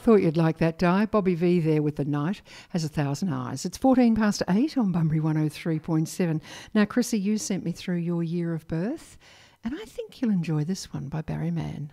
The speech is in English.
thought you'd like that, Di. Bobby V there with The Night Has 1,000 Eyes. It's 14 past 8 on Bunbury 103.7. Now, Chrissy, you sent me through your year of birth, and I think you'll enjoy this one by Barry Mann.